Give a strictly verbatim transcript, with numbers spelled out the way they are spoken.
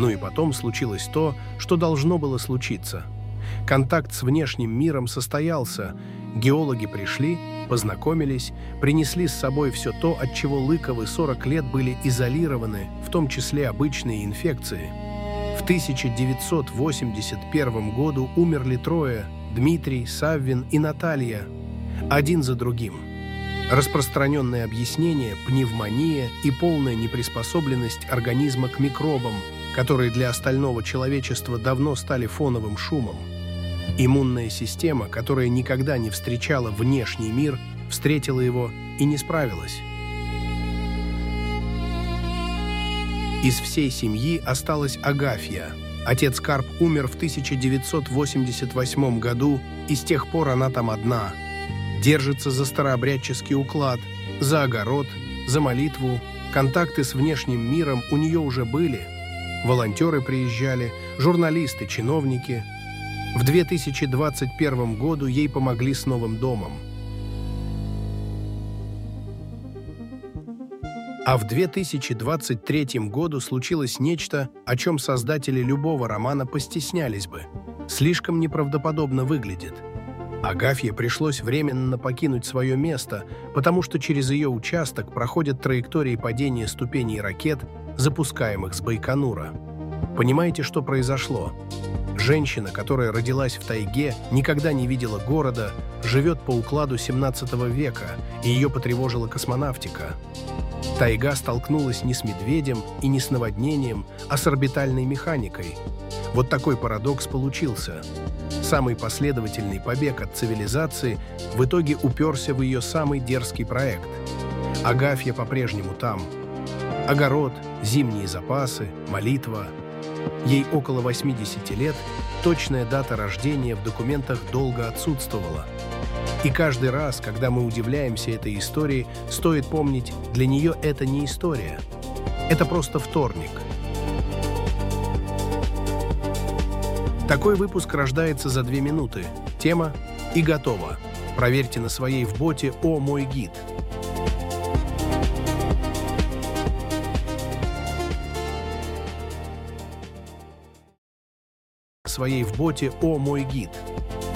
Ну и потом случилось то, что должно было случиться. Контакт с внешним миром состоялся. Геологи пришли, познакомились, принесли с собой все то, от чего Лыковы сорок лет были изолированы, в том числе обычные инфекции. В тысяча девятьсот восемьдесят первом году умерли трое – Дмитрий, Саввин и Наталья, один за другим. Распространенное объяснение – пневмония и полная неприспособленность организма к микробам, которые для остального человечества давно стали фоновым шумом. Иммунная система, которая никогда не встречала внешний мир, встретила его и не справилась. Из всей семьи осталась Агафья. Отец Карп умер в тысяча девятьсот восемьдесят восьмом году, и с тех пор она там одна. Держится за старообрядческий уклад, за огород, за молитву. Контакты с внешним миром у нее уже были. Волонтеры приезжали, журналисты, чиновники. В две тысячи двадцать первом году ей помогли с новым домом. А в две тысячи двадцать третьем году случилось нечто, о чем создатели любого романа постеснялись бы. Слишком неправдоподобно выглядит. Агафье пришлось временно покинуть свое место, потому что через ее участок проходят траектории падения ступеней ракет, запускаемых с Байконура. Понимаете, что произошло? Женщина, которая родилась в тайге, никогда не видела города, живет по укладу семнадцатого века, и ее потревожила космонавтика. Тайга столкнулась не с медведем и не с наводнением, а с орбитальной механикой. Вот такой парадокс получился. Самый последовательный побег от цивилизации в итоге уперся в ее самый дерзкий проект. Агафья по-прежнему там. Огород, зимние запасы, молитва. Ей около восьмидесяти лет, точная дата рождения в документах долго отсутствовала. И каждый раз, когда мы удивляемся этой истории, стоит помнить, для нее это не история. Это просто вторник. Такой выпуск рождается за две минуты. Тема и готово. Проверьте на своей в боте «О, мой гид». Своей в боте «О, мой гид».